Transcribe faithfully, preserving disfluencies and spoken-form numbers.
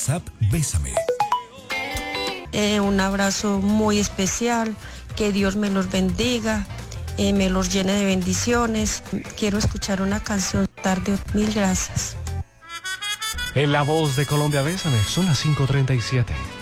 WhatsApp Bésame. Eh, un abrazo muy especial, que Dios me los bendiga, eh, me los llene de bendiciones. Quiero escuchar una canción tarde. Mil gracias. En la voz de Colombia Bésame, son las cinco treinta y siete.